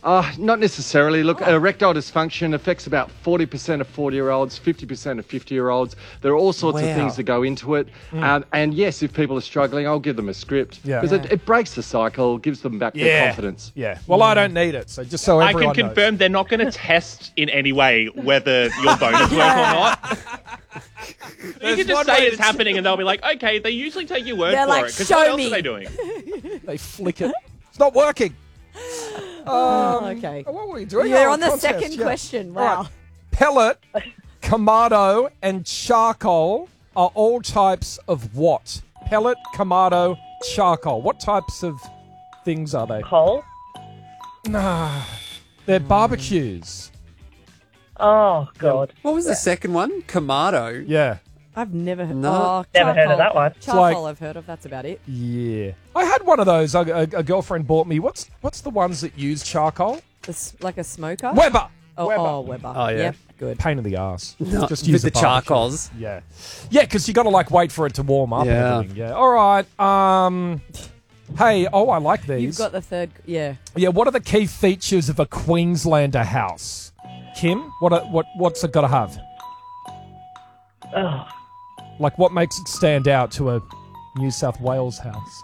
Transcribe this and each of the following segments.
Not necessarily. Look, erectile dysfunction affects about 40% of 40-year-olds, 50% of 50-year-olds. There are all sorts of things that go into it. And yes, if people are struggling, I'll give them a script. Because it breaks the cycle, gives them back their confidence. Yeah. Well, I don't need it, so just so everyone I can confirm they're not going to test in any way whether your bonus work or not. You can just say it's happening and they'll be like, okay, they usually take your word for it. Because what else are they doing? They flick it. It's not working. Okay. What were we doing? You're on the second question. Wow. Right. Pellet, Kamado, and charcoal are all types of what? Pellet, Kamado, charcoal. What types of things are they? Coal? Nah. They're barbecues. Oh, God. What was the second one? Kamado. Yeah. I've never heard. No. Never heard of that one. Charcoal I've heard of. That's about it. Yeah. I had one of those. A girlfriend bought me. What's the ones that use charcoal? Like a smoker? Weber. Weber. Oh, yeah. Yep, good. Pain in the ass. No, Just use with the barbecue. charcoals. Yeah. Yeah, because you got to wait for it to warm up. Yeah. And everything. Yeah. All right. Hey, I like these. You've got the third, Yeah, what are the key features of a Queenslander house? Kim, what's it got to have? Oh. Like, what makes it stand out to a New South Wales house?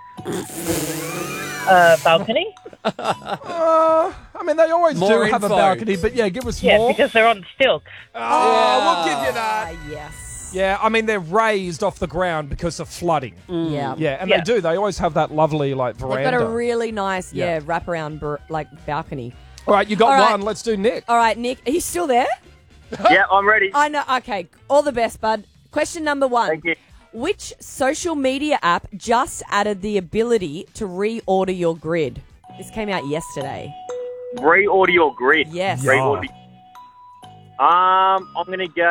Balcony? I mean, they always More do have a info. balcony, but yeah, give us Yeah, more. because they're on stilts. We'll give you that. Yes. Yeah, I mean, they're raised off the ground because of flooding. Yeah. Yeah, and Yeah. they do. They always have that lovely, veranda. They've got a really nice, wraparound, balcony. All right, you got All right. one. Let's do Nick. All right, Nick, are you still there? Yeah, I'm ready. I know. Okay, all the best, bud. Question number 1. Thank you. Which social media app just added the ability to reorder your grid? This came out yesterday. Reorder your grid. Yes. Yeah. Reorder. I'm gonna go.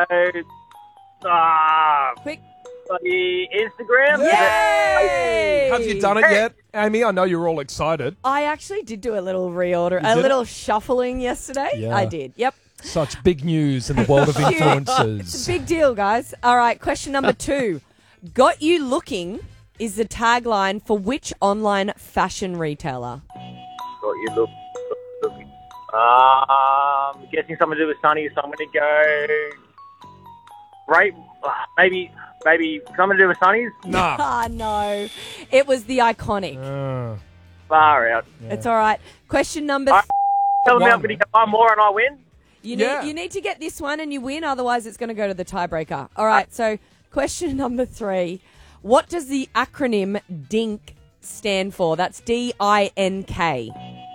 Quick. Bloody Instagram. Yay! Have you done it yet, Amy? I know you're all excited. I actually did do a little reorder, did little shuffling yesterday. Yeah. I did. Yep. Such big news in the world of It's a influencers. big deal, guys. All right, question number 2. Got you looking is the tagline for which online fashion retailer? Got you looking. Guessing something to do with Sunny, so I'm gonna go. Right, maybe something to do with Sunny's. Nah. Ah, no. It was the Iconic. Far out. It's all right. Question number Tell me One, I'm gonna go one more and I win. You Yeah. need to get this one and you win, otherwise it's going to go to the tiebreaker. All right, so question number 3. What does the acronym DINK stand for? That's D-I-N-K.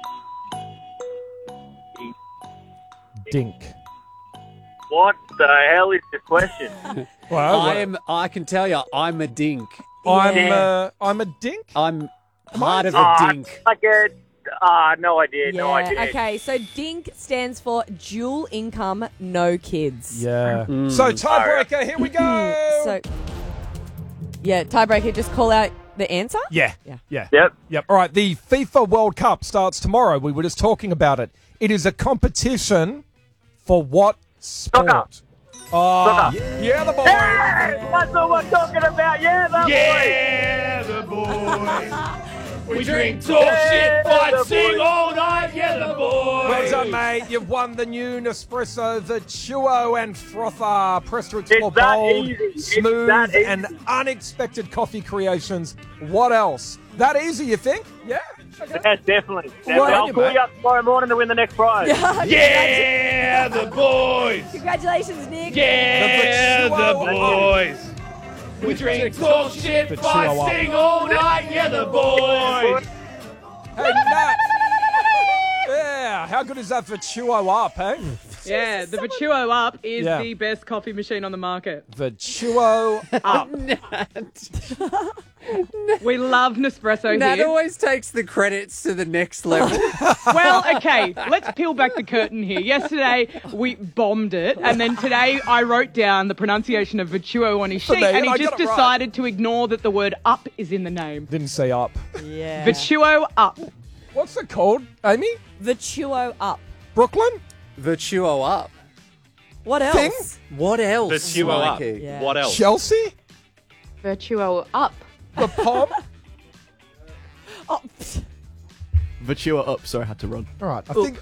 Dink. What the hell is the question? Well, I can tell you, I'm a dink. I'm a dink. I'm part of a dink. Like no idea. No Yeah, idea. okay, so DINK stands for dual income, no kids. Yeah. So tiebreaker, here we go. So, yeah, tiebreaker, just call out the answer? Yeah. Yep. Yep. All right. The FIFA World Cup starts tomorrow. We were just talking about it. It is a competition for what sport? Soccer. Oh, Soccer. yeah, the boys. Hey, that's what we're talking about. Yeah, the We drink, talk shit, fight, sing all night, yeah, the boys. Well done, mate. You've won the new Nespresso, the Chuo and Frother. Press to explore It's that bold, easy. It's smooth, that easy. and unexpected coffee creations. What else? That easy, you think? Yeah. Okay. Yeah, definitely. Well, I'll you, call mate. you up tomorrow morning to win the next prize. Yeah, the boys. Congratulations, Nick. Yeah, The the Chuo. boys. We drink, talk shit, The fight, Chuo up. sing all night, yeah, the boys. Hey, Nat. Yeah. How good is that for Chuo up, hey? Yeah, the Vertuo Up is Yeah. the best coffee machine on the market. The Chuo up. We love Nespresso Nat here. always takes the credits to the next level. Well, okay, let's peel back the curtain here. Yesterday, we bombed it, and then today I wrote down the pronunciation of Vertuo on his For sheet, me, and I he got just it right. decided to ignore that the word up is in the name. Didn't say up. Yeah. Vertuo Up. What's it called, Amy? Vertuo up. Brooklyn? Virtuo up. What else? Thing? What else? Vertuo up. Mikey? Yeah. What else? Chelsea? Vertuo Up. The Pom? Oh, Vertua up, so I had to run. All right, I think